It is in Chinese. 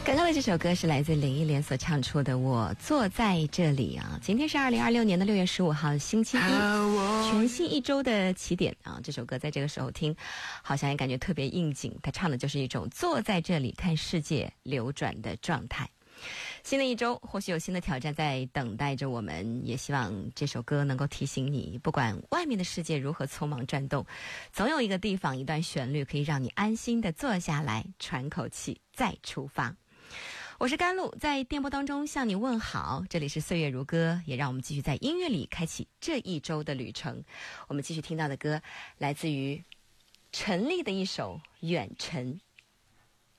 刚刚的这首歌是来自林忆莲所唱出的《我坐在这里》啊。今天是2026年的6月15号，星期一，全新一周的起点啊。这首歌在这个时候听，好像也感觉特别应景。他唱的就是一种坐在这里看世界流转的状态。新的一周或许有新的挑战在等待着我们，也希望这首歌能够提醒你，不管外面的世界如何匆忙转动，总有一个地方，一段旋律可以让你安心的坐下来，喘口气，再出发。我是甘露，在电波当中向你问好，这里是岁月如歌，也让我们继续在音乐里开启这一周的旅程。我们继续听到的歌来自于陈粒的一首《远尘》。